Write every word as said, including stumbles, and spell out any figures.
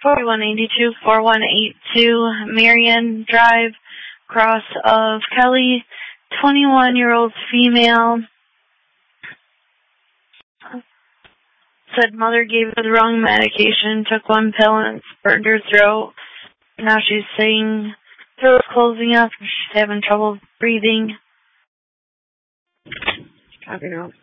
forty-one eighty-two, forty-one eighty-two, Marion Drive, Cross of Kelly, twenty-one-year-old female. Said mother gave her the wrong medication, took one pill and it burned her throat. Now she's saying throat's closing up, she's having trouble breathing. Copy note.